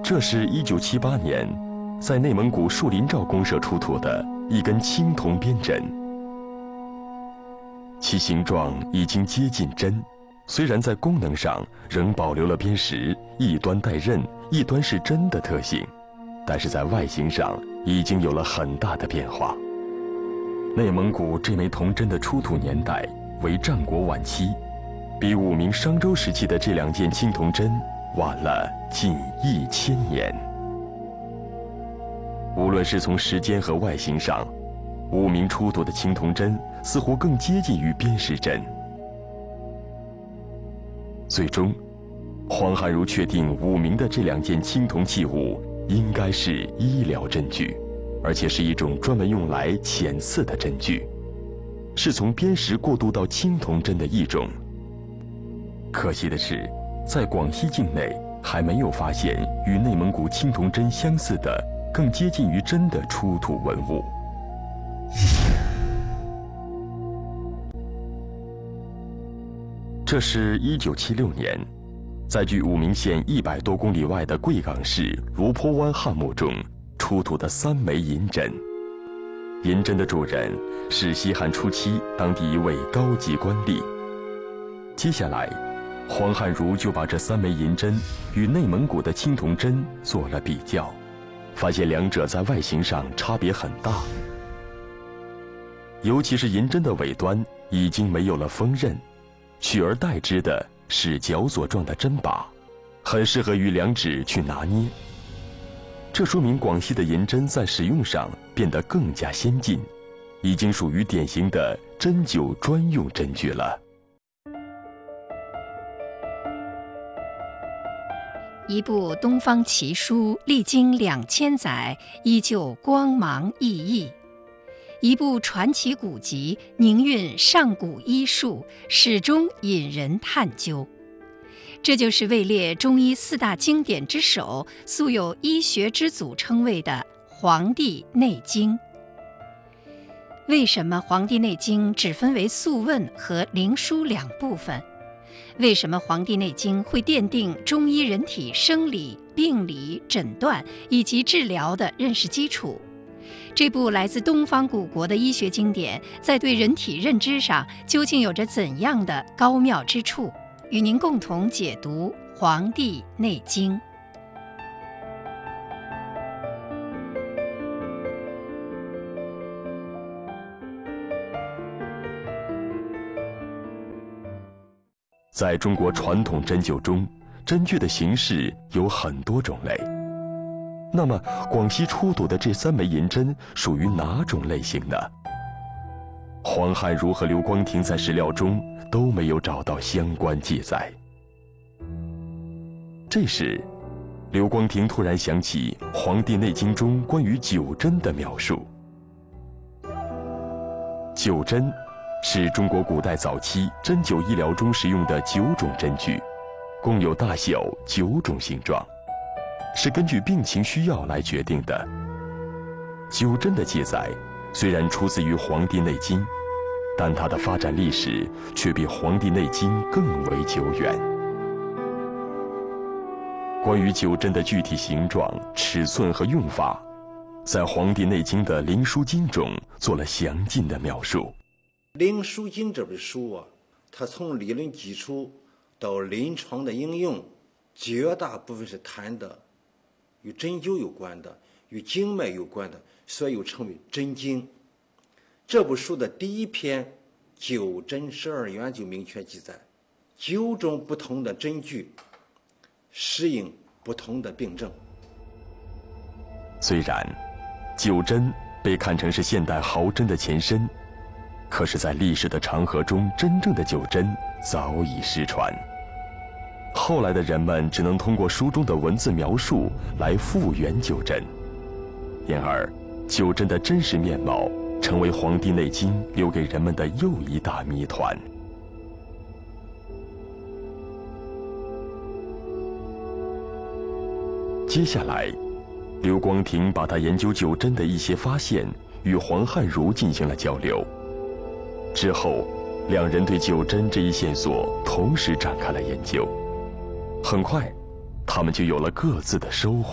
这是1978年在内蒙古树林赵公社出土的一根青铜边针，其形状已经接近针，虽然在功能上仍保留了边石一端带刃、一端是针的特性，但是在外形上已经有了很大的变化。内蒙古这枚铜针的出土年代为战国晚期，比武明商周时期的这两件青铜针晚了近1000年。无论是从时间和外形上，武明出土的青铜针似乎更接近于边石针。最终，黄汉儒确定武明的这两件青铜器物应该是医疗针具，而且是一种专门用来遣刺的针具，是从边石过渡到青铜针的一种。可惜的是，在广西境内还没有发现与内蒙古青铜针相似的、更接近于针的出土文物。这是1976年，在距武明县100多公里外的贵港市卢坡湾汉墓中出土的3枚银针。银针的主人是西汉初期当地一位高级官吏。接下来，黄汉儒就把这3枚银针与内蒙古的青铜针做了比较，发现两者在外形上差别很大。尤其是银针的尾端已经没有了锋刃，取而代之的是绞索状的针把，很适合于两指去拿捏。这说明广西的银针在使用上变得更加先进，已经属于典型的针灸专用针具了。 一部东方奇书历经2000载，依旧光芒熠熠；一部传奇古籍凝韵上古医术，始终引人探究。这就是位列中医4大经典之首、素有医学之祖称谓的《黄帝内经》。为什么《黄帝内经》只分为《素问》和《灵枢》2部分？为什么《黄帝内经》会奠定中医人体生理、病理、诊断以及治疗的认识基础？这部来自东方古国的医学经典，在对人体认知上究竟有着怎样的高妙之处？与您共同解读《黄帝内经》。 在中国传统针灸中，针具的形式有很多种类。那么，广西出土的这3枚银针属于哪种类型呢？黄汉儒和刘光庭在史料中都没有找到相关记载。这时，刘光庭突然想起《黄帝内经》中关于灸针的描述。灸针是中国古代早期针灸医疗中使用的9种针具，共有大小9种形状，是根据病情需要来决定的。灸针的记载虽然出自于《黄帝内经》，但它的发展历史却比《黄帝内经》更为久远。关于灸针的具体形状、尺寸和用法，在《黄帝内经》的《灵枢经》中做了详尽的描述。 《灵枢经》这本书啊，它从理论基础到临床的应用，绝大部分是谈的与针灸有关的、与经脉有关的，所以又称为针经。这部书的第1篇《灸针12元》就明确记载9种不同的针具适应不同的病症。 虽然灸针被看成是现代毫针的前身，可是在历史的长河中，真正的灸针早已失传。后来的人们只能通过书中的文字描述来复原灸针，因而灸针的真实面貌成为《黄帝内经》留给人们的又一大谜团。接下来，刘光庭把他研究灸针的一些发现与黄汉儒进行了交流。之后，两人对灸针这一线索同时展开了研究。很快，他们就有了各自的收获。